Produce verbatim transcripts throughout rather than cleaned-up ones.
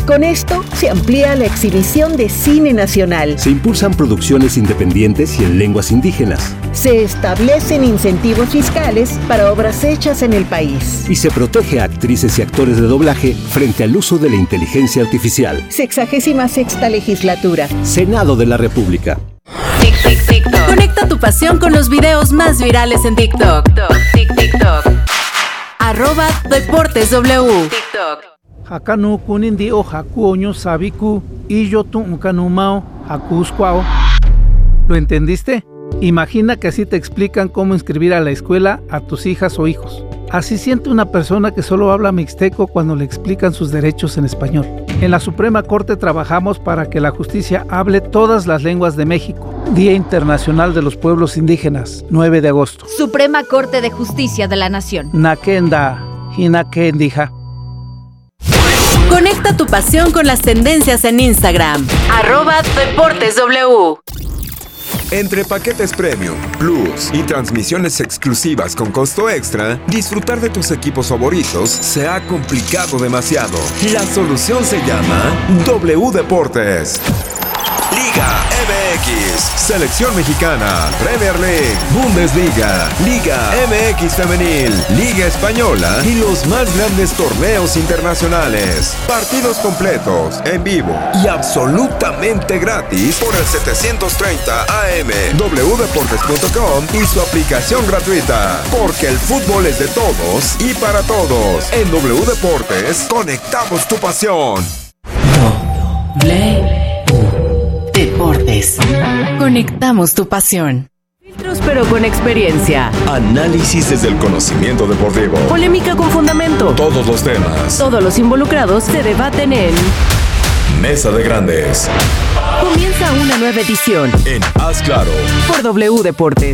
Con esto se amplía la exhibición de cine nacional. Se impulsan producciones independientes y en lenguas indígenas. Se establecen incentivos fiscales para obras hechas en el país. Y se protege a actrices y actores de doblaje frente al uso de la inteligencia artificial. Sexagésima sexta legislatura. Senado de la República. Tic, tic, TikTok. Conecta tu pasión con los videos más virales en TikTok. Tic, TikTok. Arroba Deportes W. TikTok. Hakanu kunindi o hakuoño sabiku y yo tu unkanumao hakusquao. ¿Lo entendiste? Imagina que así te explican cómo inscribir a la escuela a tus hijas o hijos. Así siente una persona que solo habla mixteco cuando le explican sus derechos en español. En la Suprema Corte trabajamos para que la justicia hable todas las lenguas de México. Día Internacional de los Pueblos Indígenas, nueve de agosto. Suprema Corte de Justicia de la Nación. Nakenda, hinakendija. Conecta tu pasión con las tendencias en Instagram. Arroba Deportes W. Entre paquetes Premium, Plus y transmisiones exclusivas con costo extra, disfrutar de tus equipos favoritos se ha complicado demasiado. La solución se llama W Deportes. Liga M X, Selección Mexicana, Premier League, Bundesliga, Liga M X Femenil, Liga Española y los más grandes torneos internacionales. Partidos completos, en vivo y absolutamente gratis por el setecientos treinta A M, w deportes punto com y su aplicación gratuita. Porque el fútbol es de todos y para todos. En W Deportes, conectamos tu pasión. W Deportes. Conectamos tu pasión. Filtros pero con experiencia. Análisis desde el conocimiento deportivo. Polémica con fundamento. Todos los temas. Todos los involucrados se debaten en Mesa de Grandes. Comienza una nueva edición En Haz Claro por W Deportes.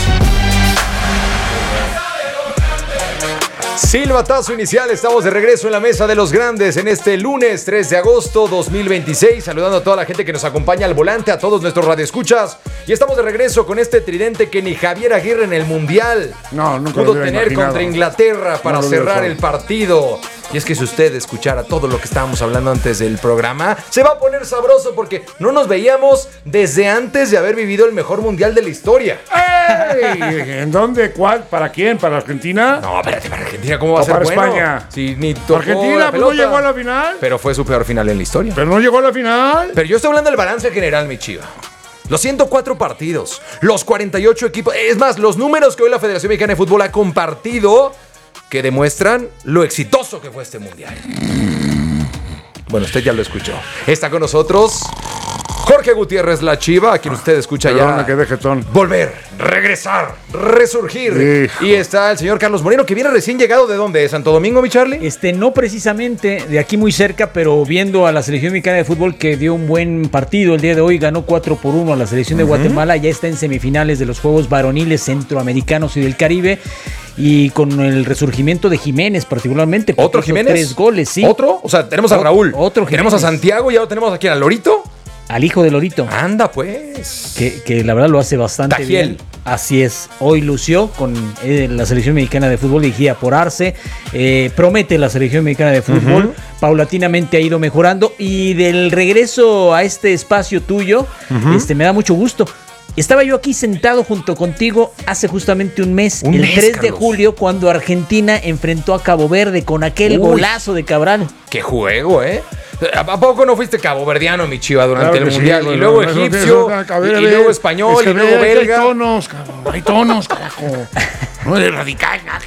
Silbatazo inicial, estamos de regreso en la Mesa de los Grandes en este lunes tres de agosto dos mil veintiséis, saludando a toda la gente que nos acompaña al volante, a todos nuestros radioescuchas, y estamos de regreso con este tridente que ni Javier Aguirre en el Mundial no, nunca pudo lo tener imaginado. Contra Inglaterra para no cerrar el partido. Y es que si usted escuchara todo lo que estábamos hablando antes del programa, se va a poner sabroso porque no nos veíamos desde antes de haber vivido el mejor mundial de la historia. ¡Ey! ¿En dónde? ¿Cuál? ¿Para quién? ¿Para Argentina? No, espérate, para Argentina, ¿cómo va a ser para bueno? España. Si ni tocó Argentina la pues no pelota. llegó a la final. Pero fue su peor final en la historia. Pero no llegó a la final. Pero yo estoy hablando del balance general, mi chiva. Los ciento cuatro partidos, los cuarenta y ocho equipos, es más, los números que hoy la Federación Mexicana de Fútbol ha compartido que demuestran lo exitoso que fue este mundial. Bueno, usted ya lo escuchó. Está con nosotros Jorge Gutiérrez La Chiva, a quien usted escucha Perdona, ya que deje ton. volver, regresar, resurgir. Hijo. Y está el señor Carlos Moreno, que viene recién llegado de ¿dónde? ¿De Santo Domingo, mi Charlie? Este, no precisamente de aquí muy cerca, pero viendo a la selección mexicana de fútbol que dio un buen partido el día de hoy, ganó cuatro por uno a la selección de uh-huh. Guatemala, ya está en semifinales de los Juegos Varoniles Centroamericanos y del Caribe. Y con el resurgimiento de Jiménez particularmente. ¿Otro Jiménez? Tres goles, sí. ¿Otro? O sea, tenemos a Raúl. Otro Jiménez. Tenemos a Santiago y ahora tenemos aquí a Lorito. Al hijo de Lorito. Anda, pues. Que, que la verdad lo hace bastante Tajiel. bien. Así es. Hoy lució con eh, la selección mexicana de fútbol dirigida por Arce. Eh, promete la selección mexicana de fútbol. Uh-huh. Paulatinamente ha ido mejorando. Y del regreso a este espacio tuyo, uh-huh. este, me da mucho gusto. Estaba yo aquí sentado junto contigo hace justamente un mes, un el mes, tres Carlos. de julio, cuando Argentina enfrentó a Cabo Verde con aquel Uy, golazo de Cabral. ¡Qué juego, eh! ¿A poco no fuiste caboverdiano, mi chiva, durante claro el sí, mundial? bueno, y luego no, egipcio, no, y, y luego español, es que y luego ve, belga. Hay tonos, cabrón, hay tonos, carajo. No eres radical, nada.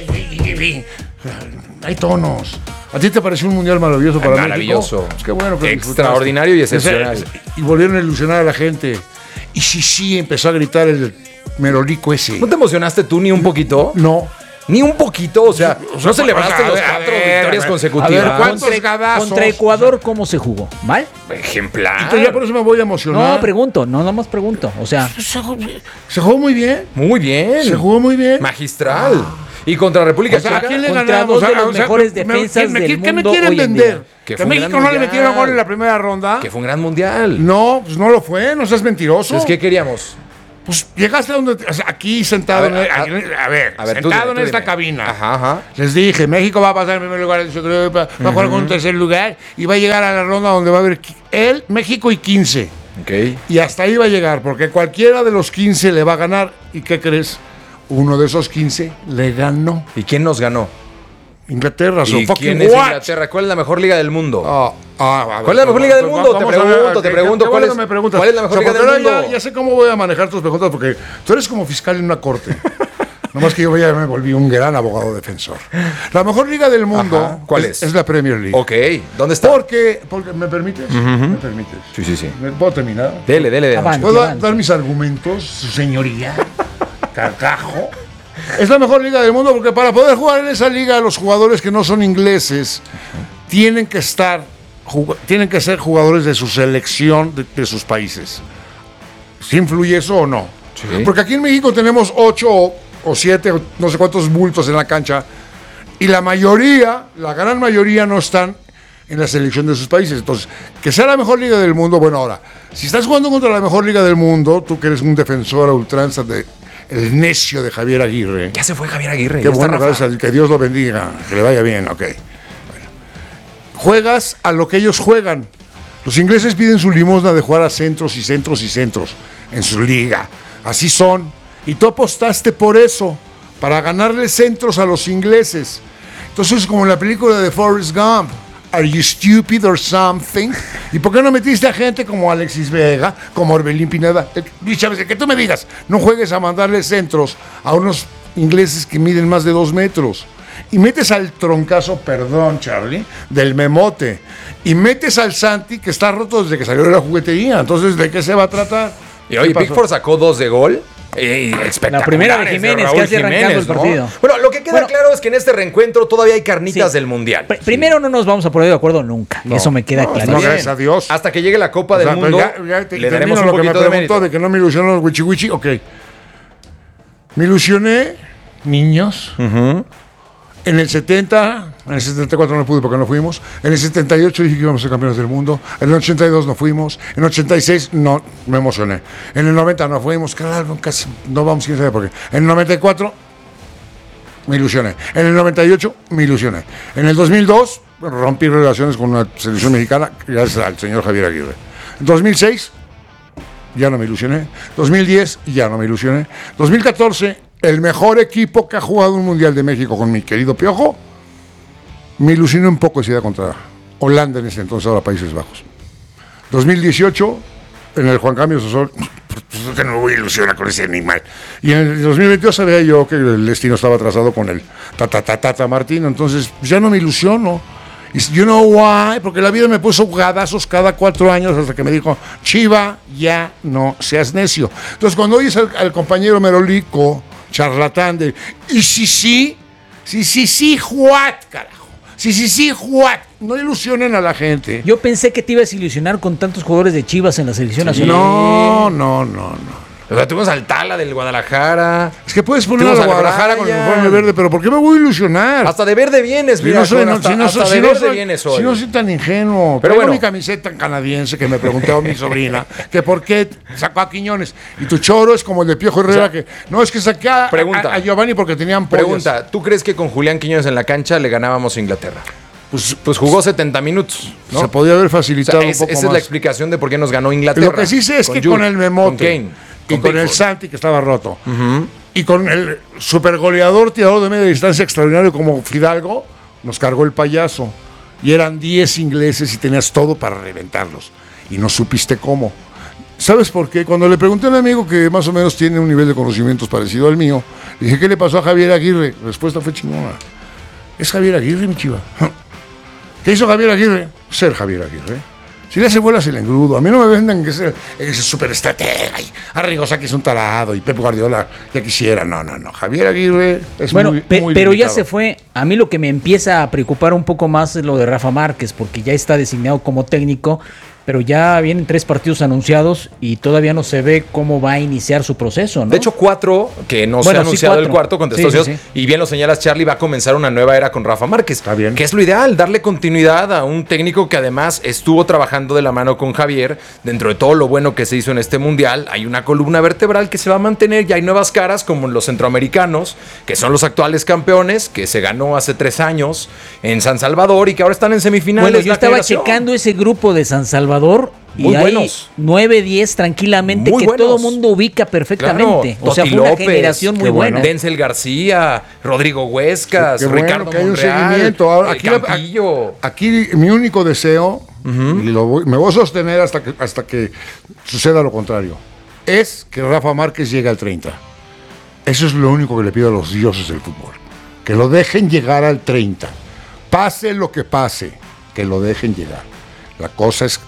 Hay tonos. ¿A ti te pareció un mundial maravilloso para maravilloso. México? Maravilloso. Qué bueno que extraordinario y excepcional. Y volvieron a ilusionar a la gente. Y sí, sí, empezó a gritar el merolico ese. ¿No te emocionaste tú ni un poquito? No. Ni un poquito, o sea, o sea ¿no celebraste los cuatro ver, victorias consecutivas? A ver, ¿cuántos contra, contra Ecuador cómo se jugó? ¿Mal? Ejemplar. Entonces ya por eso me voy a emocionar. No, pregunto, no, nada más pregunto. O sea, se jugó, se jugó muy bien. Muy bien. Se jugó muy bien. Magistral. Ah. Y contra República o sea, Checa. ¿a quién le contra ganamos? dos de los o sea, mejores me, defensas me, me, del ¿qué mundo me quieren hoy en vender? día. Que, que México no le metieron gol en la primera ronda. Que fue un gran mundial. No, pues no lo fue, no seas mentiroso. Entonces, ¿qué queríamos? Pues llegaste a donde, o sea, aquí sentado, a ver, a, en, a ver, a ver sentado tú, en tú esta dime. cabina. Ajá, ajá. Les dije, México va a pasar en primer lugar, yo creo, va, uh-huh. va a jugar con un tercer lugar y va a llegar a la ronda donde va a haber él, México y quince. Okay. Y hasta ahí va a llegar, porque cualquiera de los quince le va a ganar. ¿Y qué crees? Uno de esos quince le ganó. ¿Y quién nos ganó? Inglaterra. ¿Y quién es what? Inglaterra? ¿Cuál es la mejor liga del mundo? Oh, ah, ¿Cuál es la mejor liga del mundo? Te pregunto, te pregunto. ¿Cuál es, ¿Cuál es la mejor liga del mundo? Ya, ya sé cómo voy a manejar tus preguntas, porque tú eres como fiscal en una corte. Nomás que yo ya me volví un gran abogado defensor. La mejor liga del mundo. Ajá. ¿Cuál es? es? Es la Premier League. Ok, ¿dónde está? Porque, porque ¿me permites? Uh-huh. ¿Me permites? Sí, sí, sí. ¿Me puedo terminar? Dele, dele, dele. Avance, ¿Puedo avance. dar mis argumentos, su señoría? Carajo. Es la mejor liga del mundo porque para poder jugar en esa liga los jugadores que no son ingleses uh-huh. tienen que estar, jug- tienen que ser jugadores de su selección de, de sus países. ¿Sí influye eso o no? Sí. Porque aquí en México tenemos ocho o, o siete, o no sé cuántos bultos en la cancha y la mayoría, la gran mayoría no están en la selección de sus países. Entonces, que sea la mejor liga del mundo, bueno, ahora, si estás jugando contra la mejor liga del mundo, tú que eres un defensor a ultranza de el necio de Javier Aguirre. Ya se fue Javier Aguirre. Qué bueno, gracias, que Dios lo bendiga, que le vaya bien, ok. Bueno. Juegas a lo que ellos juegan. Los ingleses piden su limosna de jugar a centros y centros y centros en su liga. Así son. Y tú apostaste por eso, para ganarle centros a los ingleses. Entonces es como en la película de Forrest Gump. Are you stupid or something? ¿Y por qué no metiste a gente como Alexis Vega, como Orbelín Pineda? Luis Chávez, que tú me digas, no juegues a mandarle centros a unos ingleses que miden más de dos metros. Y metes al troncazo, perdón, Charlie, del Memote. Y metes al Santi, que está roto desde que salió de la juguetería. Entonces, ¿de qué se va a tratar? Y oye, Pickford sacó dos de gol. Eh, la primera de Jiménez, de casi arrancando Jiménez, el partido. ¿no? Bueno, lo que queda bueno, claro es que en este reencuentro todavía hay carnitas sí. del Mundial. Pr- primero no nos vamos a poner de acuerdo nunca. No, Eso me queda no, claro. No, gracias a Dios. Hasta que llegue la Copa o sea, del Mundo, ya, ya te, le daremos un lo poquito que me de preguntó de, de que no me ilusionó los wichi wichi. Ok. Me ilusioné, niños. Uh-huh. En el setenta, en el setenta y cuatro no pude porque no fuimos. En el setenta y ocho dije que íbamos a ser campeones del mundo. En el ochenta y dos no fuimos. En el ochenta y seis no, me emocioné. En el noventa no fuimos. Claro, casi no vamos, quién sabe por qué. En el noventa y cuatro me ilusioné. En el noventa y ocho me ilusioné. En el dos mil dos rompí relaciones con una selección mexicana gracias al señor Javier Aguirre. En dos mil seis ya no me ilusioné. dos mil diez ya no me ilusioné. dos mil catorce el mejor equipo que ha jugado un Mundial de México con mi querido Piojo, me ilusionó un poco esa idea contra Holanda en ese entonces, ahora Países Bajos. dos mil dieciocho, en el Juan Camilo Sosol, pues que no me voy a ilusionar con ese animal. Y en el dos mil veintidós sabía yo que el destino estaba trazado con el Tata Tata Tata Martino, entonces ya no me ilusiono. Y you know why? Porque la vida me puso jugadazos cada cuatro años hasta que me dijo, Chiva, ya no seas necio. Entonces cuando oyes al, al compañero Merolico, charlatán de, y sí, sí, sí, sí, sí, what, carajo, sí, sí, sí, what, no ilusionen a la gente. Yo pensé que te ibas a ilusionar con tantos jugadores de Chivas en la selección nacional. No, no, no, no. O sea, tuvimos al Tala del Guadalajara. Es que puedes poner a Guadalajara con el uniforme verde, pero ¿por qué me voy a ilusionar? Hasta de verde vienes, mira. No soy, no, hasta, si no, hasta si de no verde soy, vienes hoy. Si no soy tan ingenuo. Pero Tengo bueno. mi camiseta canadiense que me preguntó mi sobrina que por qué sacó a Quiñones. Y tu choro es como el de Piojo Herrera, o sea, que no, es que saqué a, a, a Giovanni porque tenían pollas. Pregunta, ¿tú crees que con Julián Quiñones en la cancha le ganábamos a Inglaterra? Pues, pues jugó setenta minutos, ¿no? Se podía haber facilitado, o sea, es, un poco esa más. es la explicación de por qué nos ganó Inglaterra. Lo que sí sé es con que Jude, con el Memote con Kane, y con, con el Santi, que estaba roto, uh-huh. y con el super goleador, tirador de media distancia extraordinario como Fidalgo, nos cargó el payaso. Y eran diez ingleses y tenías todo para reventarlos. Y no supiste cómo. ¿Sabes por qué? Cuando le pregunté a un amigo que más o menos tiene un nivel de conocimientos parecido al mío, le dije, ¿qué le pasó a Javier Aguirre? La respuesta fue chingona. Es Javier Aguirre, mi chiva. ¿Qué hizo Javier Aguirre? Ser Javier Aguirre. Si le hace bolas el engrudo, a mí no me vendan que es el, el super estratega y Arrigosaki es un tarado y Pep Guardiola ya quisiera. No, no, no. Javier Aguirre es bueno, muy, pe- muy pero limitado. Ya se fue. A mí lo que me empieza a preocupar un poco más es lo de Rafa Márquez, porque ya está designado como técnico pero ya vienen tres partidos anunciados y todavía no se ve cómo va a iniciar su proceso, ¿no? De hecho, cuatro, que no Bueno, se ha sí, anunciado cuatro. el cuarto con Sí, Estados sí, Unidos. Y bien lo señalas, Charlie, va a comenzar una nueva era con Rafa Márquez. Está bien. Que es lo ideal, darle continuidad a un técnico que además estuvo trabajando de la mano con Javier. Dentro de todo lo bueno que se hizo en este mundial, hay una columna vertebral que se va a mantener y hay nuevas caras como los centroamericanos, que son los actuales campeones, que se ganó hace tres años en San Salvador y que ahora están en semifinales. Bueno, yo la estaba generación. checando ese grupo de San Salvador y Muy hay buenos. nueve diez tranquilamente Muy que buenos. todo mundo ubica perfectamente. Claro, o sea, Toti fue una López, generación muy qué buena. bueno. Denzel García, Rodrigo Huescas, Qué bueno Ricardo que hay un Monreal, seguimiento. Ahora, el aquí, la- Campillo. aquí mi único deseo, y lo voy- me voy a sostener hasta que, hasta que suceda lo contrario, es que Rafa Márquez llegue al treinta. Eso es lo único que le pido a los dioses del fútbol. Que lo dejen llegar al treinta. Pase lo que pase, que lo dejen llegar. La cosa es,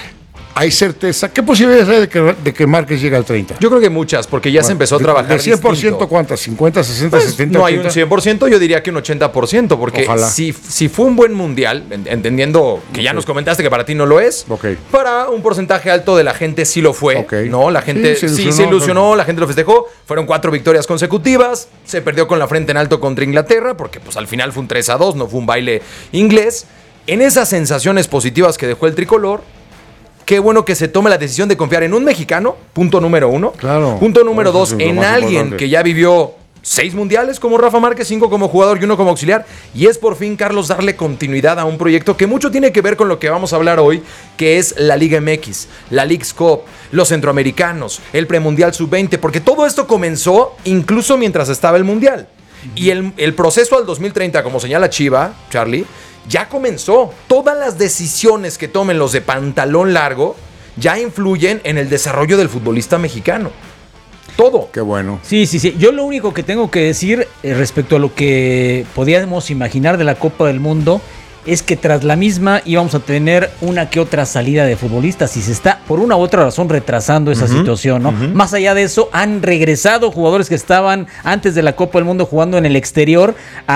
hay certeza. ¿Qué posibilidades hay de que, de que Márquez llegue al treinta? Yo creo que muchas, porque ya se empezó a De- trabajar ¿De cien por ciento distinto. cuántas? ¿cincuenta, sesenta, Pues, setenta? no hay un ochenta? cien por ciento, yo diría que un ochenta por ciento, porque Ojalá. si, si fue un buen mundial, en- entendiendo que ya Ok. nos comentaste que para ti no lo es, Ok. para un porcentaje alto de la gente sí lo fue, Ok. ¿no? La gente Sí, sí, se se ilusionó. ilusionó, la gente lo festejó, fueron cuatro victorias consecutivas, se perdió con la frente en alto contra Inglaterra, porque pues al final fue un tres a dos, no fue un baile inglés. En esas sensaciones positivas que dejó el tricolor, qué bueno que se tome la decisión de confiar en un mexicano, punto número uno. Claro. Punto número Eso dos, es lo en más alguien importante. que ya vivió seis mundiales como Rafa Márquez, cinco como jugador y uno como auxiliar. Y es por fin, Carlos, darle continuidad a un proyecto que mucho tiene que ver con lo que vamos a hablar hoy, que es la Liga M X, la Leagues Cup, los centroamericanos, el premundial sub veinte, porque todo esto comenzó incluso mientras estaba el mundial. Y el, el proceso al dos mil treinta, como señala Chiva, Charlie, ya comenzó. Todas las decisiones que tomen los de pantalón largo ya influyen en el desarrollo del futbolista mexicano. Todo. Qué bueno. Sí, sí, sí. Yo lo único que tengo que decir eh, respecto a lo que podíamos imaginar de la Copa del Mundo es que tras la misma íbamos a tener una que otra salida de futbolistas y se está por una u otra razón retrasando esa Ujú, situación, ¿no? ujú. Más allá de eso, han regresado jugadores que estaban antes de la Copa del Mundo jugando en el exterior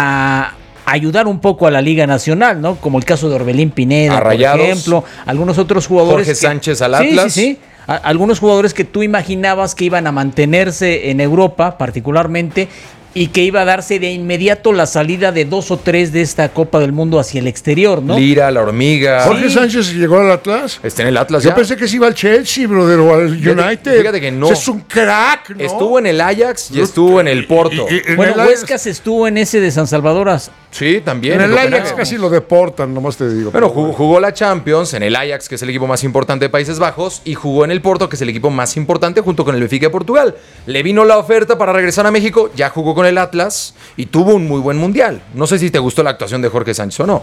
a ayudar un poco a la Liga Nacional, ¿no? Como el caso de Orbelín Pineda, A por Rayados. ejemplo, algunos otros jugadores. Jorge que- Sánchez al Sí, Atlas. Sí, sí. A- algunos jugadores que tú imaginabas que iban a mantenerse en Europa, particularmente, y que iba a darse de inmediato la salida de dos o tres de esta Copa del Mundo hacia el exterior, ¿no? Lira, la hormiga. Jorge Sánchez llegó al Atlas. Está en el Atlas Yo ya. pensé que se iba al Chelsea, brother, o al Fíjate- United. fíjate que no. Es un crack, ¿no? Estuvo en el Ajax y estuvo en el Porto. Y- y- en Bueno, el Ajax- Huescas estuvo en ese de San Salvador. as- Sí, también. En el en Ajax Copenhague. casi lo deportan, nomás te digo. Bueno, jugó, jugó la Champions en el Ajax, que es el equipo más importante de Países Bajos, y jugó en el Porto, que es el equipo más importante, junto con el Benfica de Portugal. Le vino la oferta para regresar a México, ya jugó con el Atlas y tuvo un muy buen mundial. No sé si te gustó la actuación de Jorge Sánchez o no.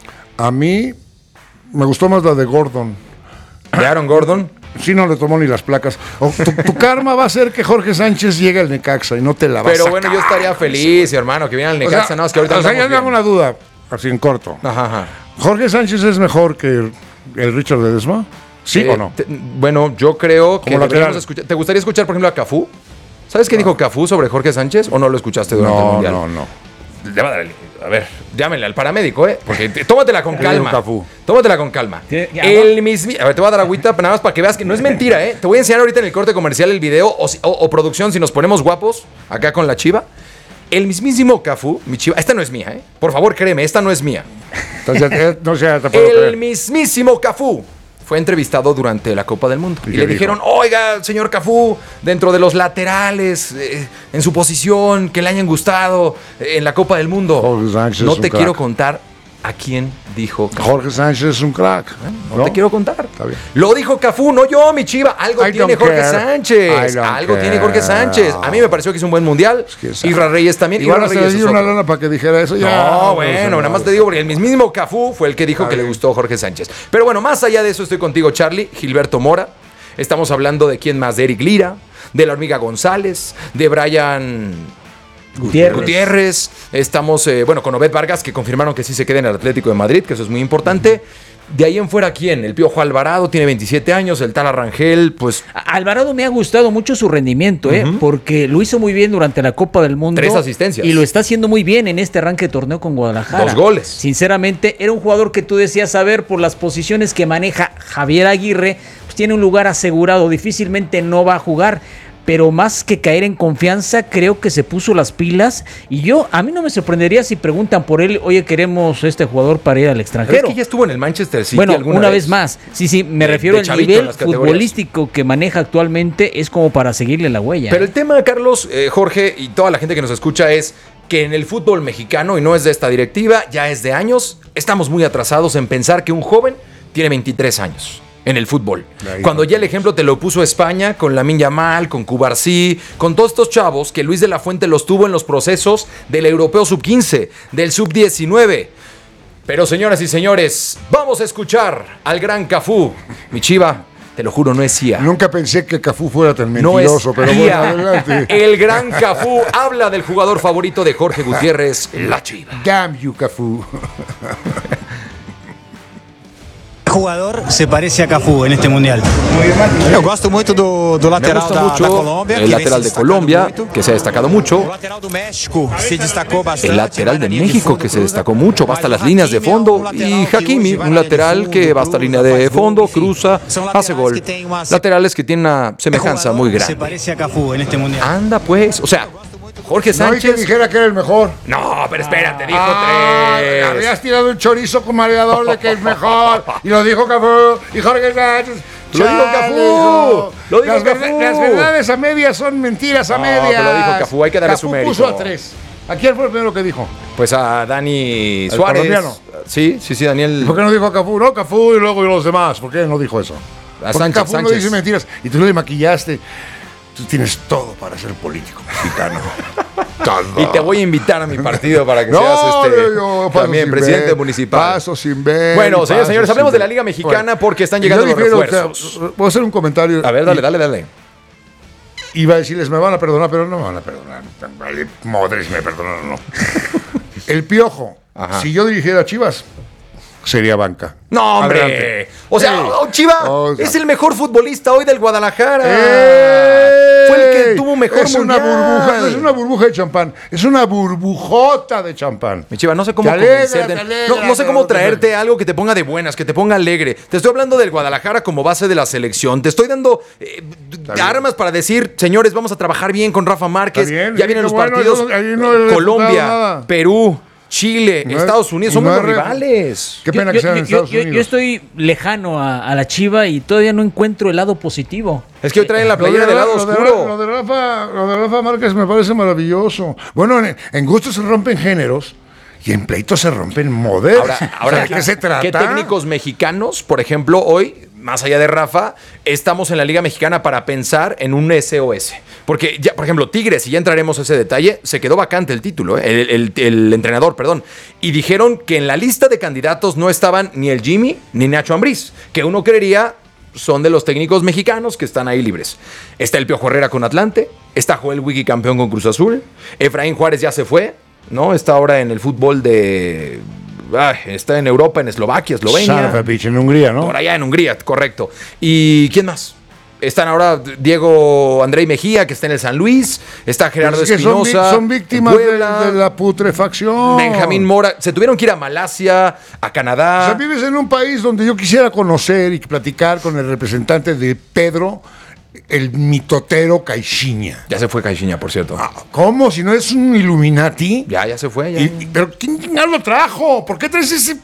A mí me gustó más la de Gordon. De Aaron Gordon. Sí, no le tomó ni las placas. O, tu, tu karma va a ser que Jorge Sánchez llegue al Necaxa y no te la vas a Pero bueno, yo estaría feliz, hermano, que viene al O Necaxa. sea, no, es que ahorita o sea, ya andamos me hago bien. una duda, así en corto. Ajá, ajá. ¿Jorge Sánchez es mejor que el, el Richard Ledesma? ¿Sí Eh, o no? te- bueno, yo creo que Como deberíamos lateral. escuchar. ¿Te gustaría escuchar, por ejemplo, a Cafú? ¿Sabes qué dijo Cafú sobre Jorge Sánchez o no lo escuchaste durante el No, mundial? no, no. Le va a dar el- A ver, llámenle al paramédico, ¿eh? Porque te- tómatela con ¿Qué dijo calma. Cafú? Tómatela con calma. ¿Qué? Ya, El mismo. A ver, te voy a dar agüita nada más para que veas que no es mentira, ¿eh? Te voy a enseñar ahorita en el corte comercial el video o, si- o- o producción si nos ponemos guapos acá con la chiva. El mismísimo Cafú, mi chiva. Esta no es mía, ¿eh? Por favor, créeme, esta no es mía. Entonces, eh, no sé, te puedo El creer. mismísimo Cafú fue entrevistado durante la Copa del Mundo. ¿Y Y, qué le dijo? dijeron, oiga, señor Cafú, dentro de los laterales, eh, en su posición, que le hayan gustado eh, en la Copa del Mundo. Jorge Sánchez no es un te crack. quiero contar a quién dijo Cafú. Jorge Sánchez es un crack. No, te quiero contar. Está bien. Lo dijo Cafú, no yo, mi chiva. Algo I tiene don't Jorge care. Sánchez. I don't Algo care. tiene Jorge Sánchez. A mí me pareció que hizo un buen mundial. que sabe. Isra Reyes también. Igual Isra hasta Reyes le es dio una otro. lana para que dijera eso. Ya, No, no, bueno, no, nada más no. te digo porque el mismísimo Cafú fue el que dijo Está que le bien. gustó Jorge Sánchez. Pero bueno, más allá de eso estoy contigo, Charlie, Gilberto Mora. Estamos hablando de quién más, de Eric Lira, de la Hormiga González, de Brian Gutiérrez. Gutiérrez. Estamos, eh, bueno, con Obed Vargas, que confirmaron que sí se queda en el Atlético de Madrid, que eso es muy importante. De ahí en fuera, ¿quién? El Piojo Alvarado tiene veintisiete años, el tal Arrangel, pues... Alvarado me ha gustado mucho su rendimiento, ¿eh? Uh-huh. Porque lo hizo muy bien durante la Copa del Mundo. Tres asistencias. Y lo está haciendo muy bien en este arranque de torneo con Guadalajara. Dos goles. Sinceramente, era un jugador que tú decías, a ver, por las posiciones que maneja Javier Aguirre, pues tiene un lugar asegurado, difícilmente no va a jugar. Pero más que caer en confianza, creo que se puso las pilas. Y yo, a mí no me sorprendería si preguntan por él, oye, queremos este jugador para ir al extranjero. Es que ya estuvo en el Manchester City bueno, alguna una vez. vez más. Sí, sí, me de, refiero de al nivel futbolístico que maneja actualmente, es como para seguirle la huella. Pero el tema, Carlos, eh, Jorge y toda la gente que nos escucha es que en el fútbol mexicano, y no es de esta directiva, ya es de años, estamos muy atrasados en pensar que un joven tiene veintitrés años. En el fútbol. Cuando ya el ejemplo te lo puso España con Lamine Yamal, con Cubarsí, con todos estos chavos que Luis de la Fuente los tuvo en los procesos del Europeo sub quince, del sub diecinueve. Pero señoras y señores, vamos a escuchar al gran Cafú. Mi Chiva, te lo juro, no es C I A. Nunca pensé que Cafú fuera tan mentiroso, no pero bueno, adelante. El gran Cafú habla del jugador favorito de Jorge Gutiérrez, la Chiva. Damn you, Cafú. Jugador se parece a Cafú en este mundial? Yo gosto mucho do, do lateral Me gusta da, mucho da Colombia, el lateral de Colombia, muito. que se ha destacado mucho. El lateral de México se destacó bastante. El lateral de México que se destacó mucho, va hasta las líneas de fondo. Y Hakimi, un lateral que va hasta la línea de fondo, cruza, hace gol. Laterales que tienen una semejanza muy grande. Se parece a Cafú en este mundial. Anda pues, o sea, Jorge Sánchez. No hay que dijera que era el mejor. No, pero espérate, dijo ah, tres. Habías tirado un chorizo con mareador de que es mejor. Y lo dijo Cafú. Y Jorge Sánchez. Lo dijo Cafú. Lo dijo las, Cafú. Verdad, las verdades a medias son mentiras a no, medias. Pero lo dijo Cafú, hay que darle Cafú su mérito. puso a tres. ¿A quién fue el primero que dijo? Pues a Dani ¿El Suárez. colombiano? Sí, sí, sí, Daniel. ¿Y por qué no dijo Cafú? No, Cafú y luego y los demás. ¿Por qué no dijo eso? A Porque Sánchez, Cafú Sánchez. no dice mentiras. Y tú le maquillaste. Tú tienes todo para ser político mexicano. Todo. Y te voy a invitar a mi partido para que no, seas este yo, yo, también presidente ver, municipal. Paso sin ver. Bueno, señores, paso señores, hablemos ver. de la Liga Mexicana bueno, porque están yo llegando los difiero, refuerzos. O sea, voy a hacer un comentario. A ver, dale, dale, dale. Iba a decirles, me van a perdonar, pero no me van a perdonar. Vale, madres, me perdonan o no. El Piojo, Ajá. si yo dirigiera a Chivas, sería banca. No, hombre. Adelante. O sea, ¡Ey! oh, Chiva o sea, es el mejor futbolista hoy del Guadalajara. ¡Ey! Fue el que tuvo mejor es mundial. Una burbuja, no es una burbuja de champán, es una burbujota de champán. Mi Chiva, no sé cómo alegra, convencerte. alegra, no, no sé cómo no traerte algo que te ponga de buenas, que te ponga alegre. Te estoy hablando del Guadalajara como base de la selección. Te estoy dando eh, armas para decir, señores, vamos a trabajar bien con Rafa Márquez. Bien, ya vienen los bueno, partidos. Yo, no Colombia, Perú, Chile, no Estados Unidos, somos no los rivales. Qué pena yo, que sean yo, en Estados yo, Unidos. Yo estoy lejano a, a la Chiva y todavía no encuentro el lado positivo. Es que hoy traen la playera del lado lo de, oscuro. Lo de, Rafa, lo de Rafa Márquez me parece maravilloso. Bueno, en, en gusto se rompen géneros y en pleito se rompen modelos. Ahora, ahora ¿de qué se trata? ¿Qué técnicos mexicanos, por ejemplo, hoy, más allá de Rafa, estamos en la Liga Mexicana para pensar en un S O S? Porque, ya, por ejemplo, Tigres, y ya entraremos a ese detalle, se quedó vacante el título, ¿eh? el, el, el entrenador, perdón. Y dijeron que en la lista de candidatos no estaban ni el Jimmy ni Nacho Ambriz, que uno creería son de los técnicos mexicanos que están ahí libres. Está el Piojo Herrera con Atlante, está Joel Wiki campeón con Cruz Azul, Efraín Juárez ya se fue, ¿no? Está ahora en el fútbol de... Ay, está en Europa, en Eslovaquia, Eslovenia. Sarfapich, en Hungría, ¿no? Por allá en Hungría, correcto. ¿Y quién más? Están ahora Diego Andrei Mejía, que está en el San Luis. Está Gerardo es que Espinosa. Son, son víctimas de, de la putrefacción. Benjamín Mora. Se tuvieron que ir a Malasia, a Canadá. O sea, vives en un país donde yo quisiera conocer y platicar con el representante de Pedro, el mitotero Caixinha. Ya se fue Caixinha, por cierto. Ah, ¿cómo? Si no es un Illuminati. Ya, ya se fue. Ya. Y, pero ¿quién lo trajo? ¿Por qué traes ese...?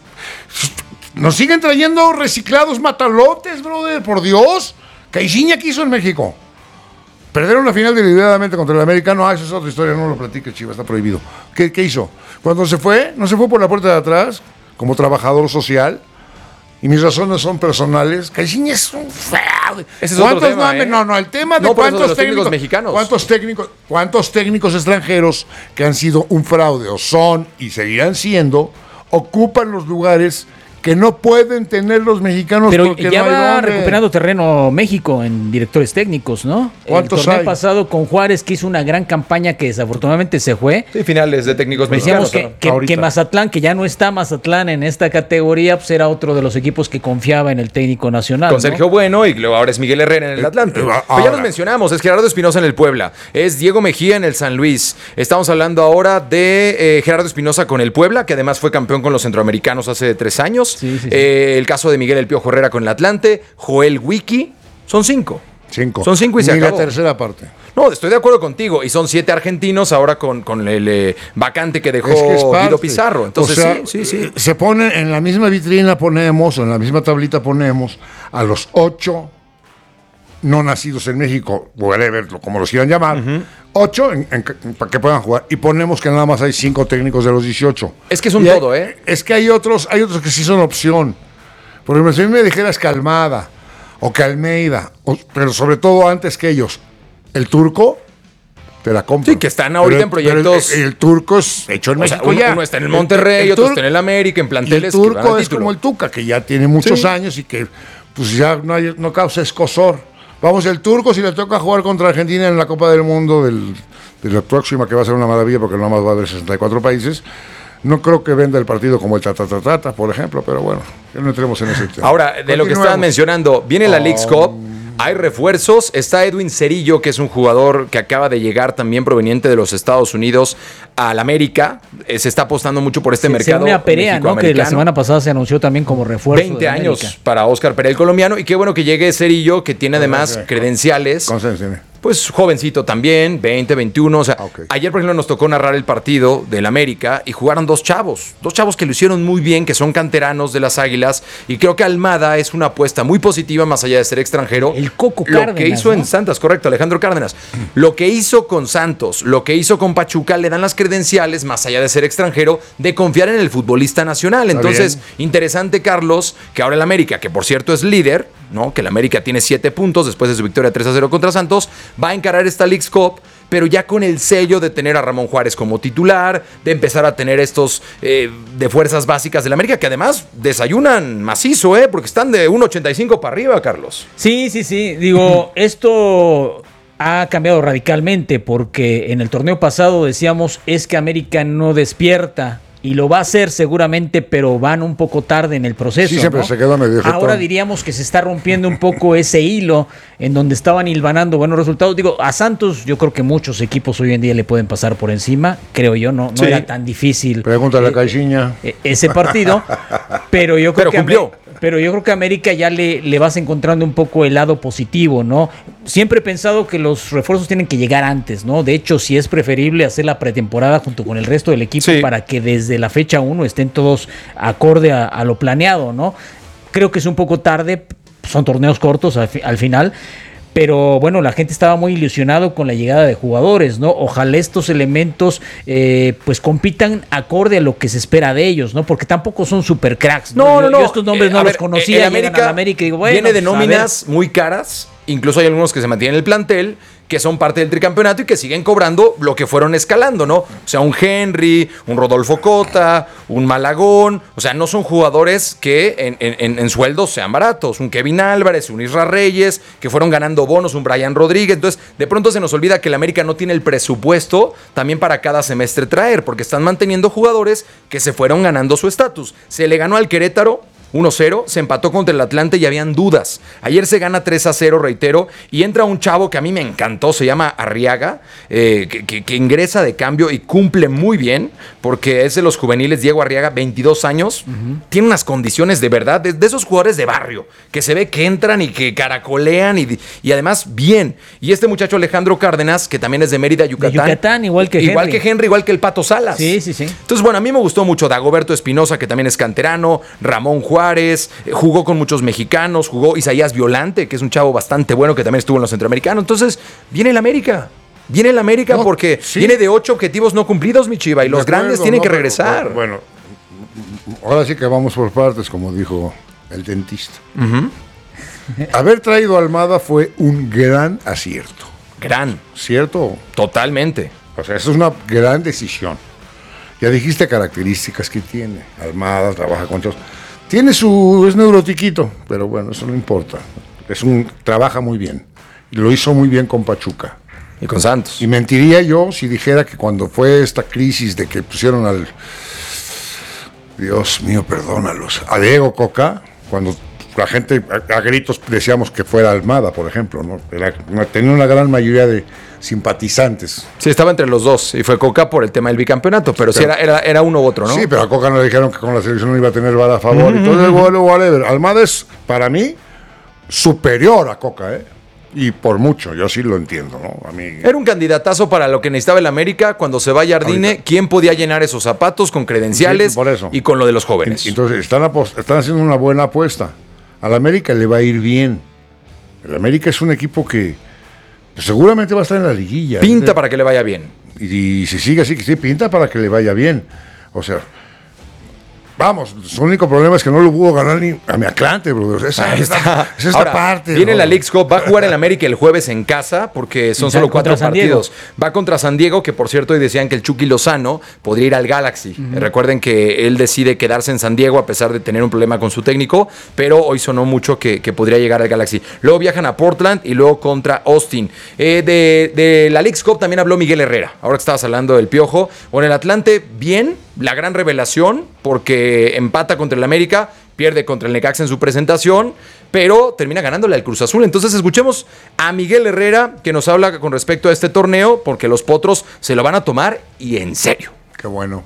Nos siguen trayendo reciclados matalotes, brother, por Dios. Caixinha, ¿qué hizo en México? Perdieron la final deliberadamente contra el americano. Ah, eso es otra historia, no lo platiques, Chiva, está prohibido. ¿Qué, ¿Qué hizo? Cuando se fue, no se fue por la puerta de atrás, como trabajador social, y mis razones son personales. Caixinha es un fraude. Ese es otro tema, no, ¿eh? no, no, el tema de no, cuántos de los técnicos, técnicos mexicanos. ¿Cuántos técnicos, cuántos técnicos extranjeros que han sido un fraude o son y seguirán siendo, ocupan los lugares que no pueden tener los mexicanos. Pero porque ya no hay va dónde. recuperando terreno México en directores técnicos, ¿no? ¿Cuántos El torneo hay? pasado con Juárez, que hizo una gran campaña que desafortunadamente se fue. Sí, finales de técnicos Decíamos mexicanos. que, ¿no? que, que Mazatlán, que ya no está Mazatlán en esta categoría, pues era otro de los equipos que confiaba en el técnico nacional. Con ¿no? Sergio Bueno y luego ahora es Miguel Herrera en el Atlante. eh, Pero ahora. ya los mencionamos, es Gerardo Espinosa en el Puebla, es Diego Mejía en el San Luis. Estamos hablando ahora de eh, Gerardo Espinosa con el Puebla, que además fue campeón con los centroamericanos hace tres años. Sí, sí, sí. Eh, el caso de Miguel El Piojo Herrera con el Atlante, Joel Wiki, son cinco. Cinco. Son cinco y se Ni la acabó. tercera parte. No, estoy de acuerdo contigo. Y son siete argentinos ahora con, con el eh, vacante que dejó Es que es parte. Guido Pizarro. Entonces, O sea, sí, sí, sí. Se ponen en la misma vitrina, ponemos, o en la misma tablita ponemos a los ocho no nacidos en México, whatever, como los quieran llamar, uh-huh. ocho en, en, para que puedan jugar. Y ponemos que nada más hay cinco técnicos de los dieciocho. Es que es un y todo, hay, ¿eh? Es que hay otros, hay otros que sí son opción. Por ejemplo, si a mí me dijeras que Almada o que Almeida, o, pero sobre todo antes que ellos, el Turco, te la compro. Sí, que están ahorita pero, en proyectos. El, el Turco es hecho en o México sea, uno, ya. uno está en el Monterrey, el, el otro Tur- está en el América, en planteles. Y el que van Turco al es título. como el Tuca, que ya tiene muchos Sí. años y que pues ya no, hay, no causa escozor. Vamos, el Turco, si le toca jugar contra Argentina en la Copa del Mundo del, de la próxima, que va a ser una maravilla porque nada más va a haber sesenta y cuatro países, no creo que venda el partido como el Tata, por ejemplo, pero bueno, ya no entremos en ese tema. Ahora, de lo que estaban mencionando, viene la Leagues Cup, hay refuerzos, está Edwin Cerillo, que es un jugador que acaba de llegar también proveniente de los Estados Unidos al América, eh, se está apostando mucho por este se, mercado se une a Perea, ¿no? Que la semana pasada se anunció también como refuerzo veinte de años América. para Óscar Perea, el colombiano, y qué bueno que llegue Cerillo, que tiene además okay. credenciales. Concéntreme. Pues jovencito también, veinte, veintiuno. O sea, okay. Ayer, por ejemplo, nos tocó narrar el partido del América y jugaron dos chavos. Dos chavos que lo hicieron muy bien, que son canteranos de las Águilas. Y creo que Almada es una apuesta muy positiva, más allá de ser extranjero. El Coco Lo Cárdenas, que hizo ¿no? en Santos, correcto, Alejandro Cárdenas. Lo que hizo con Santos, lo que hizo con Pachuca, le dan las credenciales, más allá de ser extranjero, de confiar en el futbolista nacional. Está Entonces, bien. interesante, Carlos, que ahora el América, que por cierto es líder, ¿no? Que el América tiene siete puntos después de su victoria tres a cero contra Santos, va a encarar esta Leagues Cup, pero ya con el sello de tener a Ramón Juárez como titular, de empezar a tener estos eh, de fuerzas básicas del América, que además desayunan macizo, ¿eh? Porque están de uno ochenta y cinco para arriba, Carlos. Sí, sí, sí. Digo, esto ha cambiado radicalmente porque en el torneo pasado decíamos es que América no despierta. Y lo va a hacer seguramente, pero van un poco tarde en el proceso. Sí, siempre ¿no? se queda medio Ahora jetón. diríamos que se está rompiendo un poco ese hilo en donde estaban hilvanando buenos resultados. Digo, a Santos yo creo que muchos equipos hoy en día le pueden pasar por encima, creo yo, no, no Sí. era tan difícil. Pregúntale eh, a Caixinha. eh, ese partido, pero yo creo Pero que cumplió. Amé- pero yo creo que a América ya le, le vas encontrando un poco el lado positivo, ¿no? Siempre he pensado que los refuerzos tienen que llegar antes, ¿no? De hecho, sí es preferible hacer la pretemporada junto con el resto del equipo Sí. para que desde la fecha uno estén todos acorde a, a lo planeado, ¿no? Creo que es un poco tarde, son torneos cortos al, fi- al final, pero bueno, la gente estaba muy ilusionado con la llegada de jugadores, ¿no? Ojalá estos elementos eh, pues compitan acorde a lo que se espera de ellos, ¿no? Porque tampoco son super cracks. No, no, Yo- no. Yo estos nombres Eh, no a los ver, conocía. el llegan América a la América y digo, bueno, viene de pues, a nóminas muy caras. Incluso hay algunos que se mantienen en el plantel, que son parte del tricampeonato y que siguen cobrando lo que fueron escalando, ¿no? O sea, un Henry, un Rodolfo Cota, un Malagón. O sea, no son jugadores que en, en, en sueldos sean baratos. Un Kevin Álvarez, un Isra Reyes, que fueron ganando bonos, un Brian Rodríguez. Entonces, de pronto se nos olvida que el América no tiene el presupuesto también para cada semestre traer, porque están manteniendo jugadores que se fueron ganando su estatus. Se le ganó al Querétaro uno cero, se empató contra el Atlante y habían dudas. Ayer se gana tres a cero, reitero, y entra un chavo que a mí me encantó, se llama Arriaga, eh, que, que, que ingresa de cambio y cumple muy bien, porque es de los juveniles, Diego Arriaga, veintidós años, uh-huh. Tiene unas condiciones de verdad, de, de esos jugadores de barrio, que se ve que entran y que caracolean y, y además bien. Y este muchacho Alejandro Cárdenas, que también es de Mérida, Yucatán. De Yucatán, igual que Igual Henry. que Henry, igual que el Pato Salas. Sí, sí, sí. Entonces, bueno, a mí me gustó mucho Dagoberto Espinosa, que también es canterano, Ramón Juárez, jugó con muchos mexicanos, jugó Isaías Violante, que es un chavo bastante bueno que también estuvo en los centroamericanos. Entonces, viene el América. Viene el América No, porque sí. viene de ocho objetivos no cumplidos, mi Chiva, y los De acuerdo, grandes tienen no, que pero, regresar. Bueno, ahora sí que vamos por partes, como dijo el dentista. Uh-huh. Haber traído a Almada fue un gran acierto. Gran. ¿Cierto? Totalmente. O sea, eso es una gran decisión. Ya dijiste características que tiene. Almada trabaja con chavos. Tiene su... es neurotiquito, pero bueno, eso no importa. Es un... trabaja muy bien. Y lo hizo muy bien con Pachuca. Y con Santos. Y mentiría yo si dijera que cuando fue esta crisis de que pusieron al... Dios mío, perdónalos. A Diego Coca, cuando la gente a, a gritos decíamos que fuera Almada, por ejemplo, ¿no? Era, tenía una gran mayoría de simpatizantes. Sí, estaba entre los dos, y fue Coca por el tema del bicampeonato, pero, pero sí era, era, era uno u otro, ¿no? Sí, pero a Coca no le dijeron que con la selección no iba a tener bala a favor, uh-huh. y todo el vuelo, whatever. Almada es, para mí, superior a Coca, ¿eh? Y por mucho, yo sí lo entiendo, ¿no? A mí... Era un candidatazo para lo que necesitaba el América cuando se va Jardine. Ahorita. ¿Quién podía llenar esos zapatos con credenciales sí, por eso. Y con lo de los jóvenes? Entonces, están, apost- están haciendo una buena apuesta. Al América le va a ir bien. El América es un equipo que seguramente va a estar en la liguilla. Pinta ¿eh? para que le vaya bien. Y, y si sigue así, que sí, pinta para que le vaya bien. O sea... Vamos, su único problema es que no lo pudo ganar ni a mi Atlante, brother. Esa, esa, esa esta Ahora, parte. Viene ¿no? la Leagues Cup, va a jugar en América el jueves en casa, porque son solo cuatro partidos. Va contra San Diego, que por cierto hoy decían que el Chucky Lozano podría ir al Galaxy. Uh-huh. Recuerden que él decide quedarse en San Diego a pesar de tener un problema con su técnico, pero hoy sonó mucho que, que podría llegar al Galaxy. Luego viajan a Portland y luego contra Austin. Eh, de, de la Leagues Cup también habló Miguel Herrera, ahora que estabas hablando del Piojo. Bueno, el Atlante, bien, la gran revelación, porque empata contra el América, pierde contra el Necaxa en su presentación, pero termina ganándole al Cruz Azul. Entonces escuchemos a Miguel Herrera, que nos habla con respecto a este torneo, porque los potros se lo van a tomar y en serio. Qué bueno.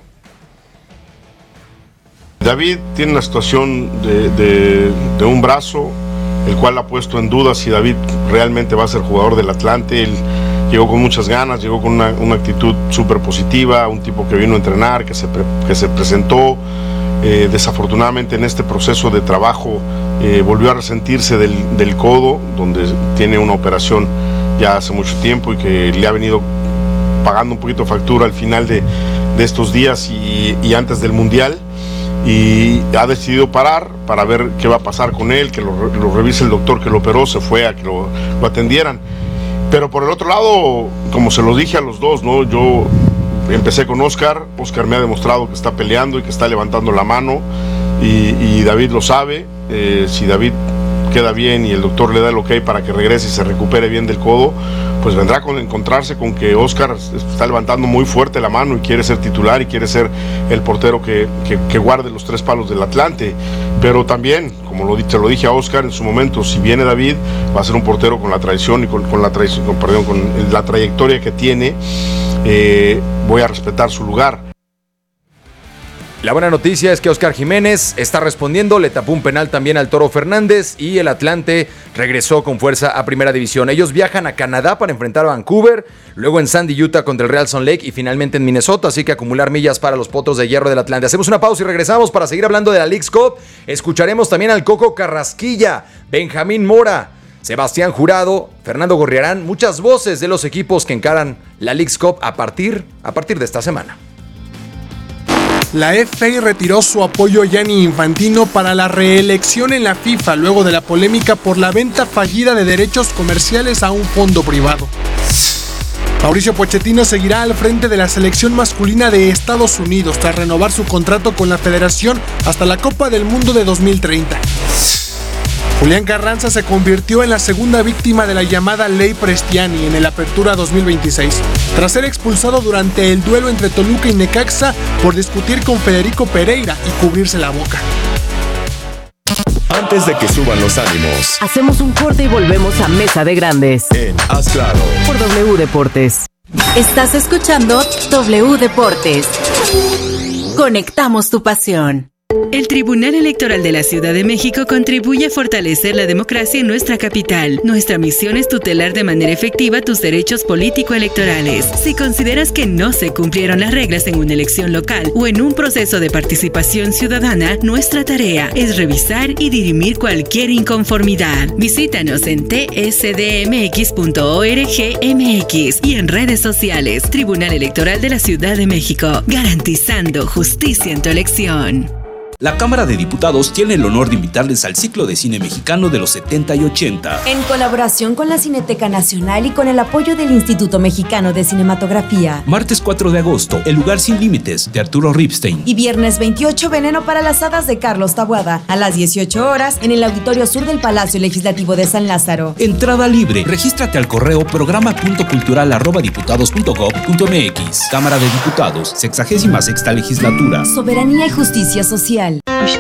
David tiene una situación de, de, de un brazo, el cual ha puesto en duda si David realmente va a ser jugador del Atlante. Él llegó con muchas ganas, llegó con una, una actitud súper positiva, un tipo que vino a entrenar, que se, pre, que se presentó. Eh, desafortunadamente en este proceso de trabajo eh, volvió a resentirse del, del codo, donde tiene una operación ya hace mucho tiempo y que le ha venido pagando un poquito factura al final de, de estos días y, y antes del Mundial, y ha decidido parar para ver qué va a pasar con él, que lo, lo revise el doctor que lo operó, se fue a que lo, lo atendieran. Pero por el otro lado, como se lo dije a los dos, ¿no? Yo empecé con Oscar, Oscar me ha demostrado que está peleando y que está levantando la mano, y, y David lo sabe. Eh, si David queda bien y el doctor le da el ok para que regrese y se recupere bien del codo, pues vendrá con encontrarse con que Oscar está levantando muy fuerte la mano y quiere ser titular y quiere ser el portero que, que, que guarde los tres palos del Atlante. Pero también, como lo, te lo dije a Oscar en su momento, si viene David, va a ser un portero con la tradición y con, con, la, tradición, con, perdón, con la trayectoria que tiene. Eh, voy a respetar su lugar. La buena noticia es que Oscar Jiménez está respondiendo, le tapó un penal también al Toro Fernández y el Atlante regresó con fuerza a Primera División. Ellos viajan a Canadá para enfrentar a Vancouver, luego en Sandy, Utah contra el Real Salt Lake y finalmente en Minnesota, así que acumular millas para los potros de hierro del Atlante. Hacemos una pausa y regresamos para seguir hablando de la Leagues Cup. Escucharemos también al Coco Carrasquilla, Benjamín Mora, Sebastián Jurado, Fernando Gorriarán, muchas voces de los equipos que encaran la Leagues Cup a partir, a partir de esta semana. La F A retiró su apoyo a Gianni Infantino para la reelección en la FIFA luego de la polémica por la venta fallida de derechos comerciales a un fondo privado. Mauricio Pochettino seguirá al frente de la selección masculina de Estados Unidos tras renovar su contrato con la federación hasta la Copa del Mundo de dos mil treinta. Julián Carranza se convirtió en la segunda víctima de la llamada Ley Prestiani en el Apertura dos mil veintiséis, tras ser expulsado durante el duelo entre Toluca y Necaxa por discutir con Federico Pereira y cubrirse la boca. Antes de que suban los ánimos, hacemos un corte y volvemos a Mesa de Grandes en Haz Claro por W Deportes. Estás escuchando W Deportes. Conectamos tu pasión. El Tribunal Electoral de la Ciudad de México contribuye a fortalecer la democracia en nuestra capital. Nuestra misión es tutelar de manera efectiva tus derechos político-electorales. Si consideras que no se cumplieron las reglas en una elección local o en un proceso de participación ciudadana, nuestra tarea es revisar y dirimir cualquier inconformidad. Visítanos en t s d m x punto org m x y en redes sociales. Tribunal Electoral de la Ciudad de México, garantizando justicia en tu elección. La Cámara de Diputados tiene el honor de invitarles al ciclo de cine mexicano de los setenta y ochenta. En colaboración con la Cineteca Nacional y con el apoyo del Instituto Mexicano de Cinematografía. Martes cuatro de agosto, El lugar sin límites, de Arturo Ripstein. Y viernes veintiocho, Veneno para las hadas, de Carlos Taboada, a las dieciocho horas, en el Auditorio Sur del Palacio Legislativo de San Lázaro. Entrada libre. Regístrate al correo programa punto cultural arroba diputados punto gob punto mx. Cámara de Diputados, sexagésima sexta legislatura. Soberanía y justicia social.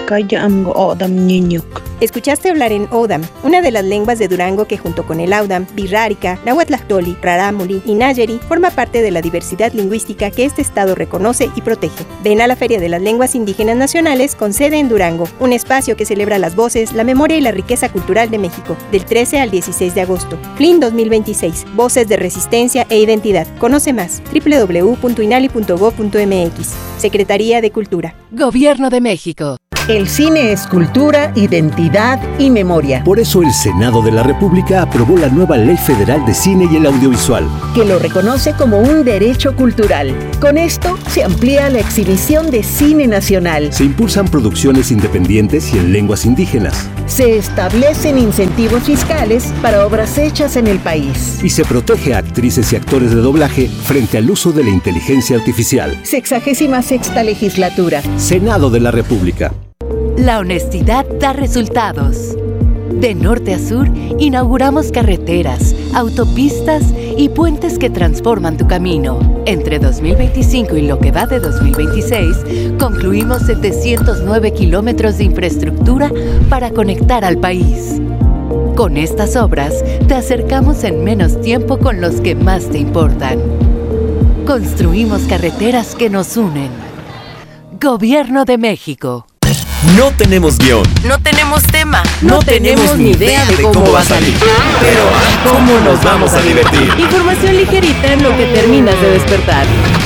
Escuchaste hablar en Odam, una de las lenguas de Durango que junto con el Audam, Birrárica, Nahuatlactoli, Rarámuri y Nayeri forma parte de la diversidad lingüística que este estado reconoce y protege. Ven a la Feria de las Lenguas Indígenas Nacionales con sede en Durango, un espacio que celebra las voces, la memoria y la riqueza cultural de México, del trece al dieciséis de agosto. F L I N dos mil veintiséis, Voces de Resistencia e Identidad. Conoce más, doble u doble u doble u punto inali punto gob punto mx. Secretaría de Cultura. Gobierno de México. El cine es cultura, identidad y memoria. Por eso el Senado de la República aprobó la nueva Ley Federal de Cine y el Audiovisual, que lo reconoce como un derecho cultural. Con esto se amplía la exhibición de cine nacional. Se impulsan producciones independientes y en lenguas indígenas. Se establecen incentivos fiscales para obras hechas en el país. Y se protege a actrices y actores de doblaje frente al uso de la inteligencia artificial. Sexagésima sexta legislatura. Senado de la República. La honestidad da resultados. De norte a sur, inauguramos carreteras, autopistas y puentes que transforman tu camino. Entre dos mil veinticinco y lo que va de dos mil veintiséis, concluimos setecientos nueve kilómetros de infraestructura para conectar al país. Con estas obras, te acercamos en menos tiempo con los que más te importan. Construimos carreteras que nos unen. Gobierno de México. No tenemos guión. No tenemos tema. No, no tenemos ni idea de cómo, cómo va a salir. Pero ¿cómo nos vamos a divertir? Información ligerita en lo que terminas de despertar.